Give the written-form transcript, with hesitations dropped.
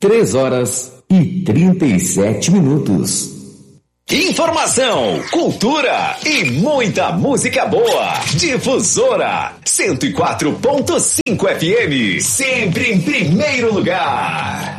3h37. Informação, cultura e muita música boa. Difusora 104.5 FM, sempre em primeiro lugar.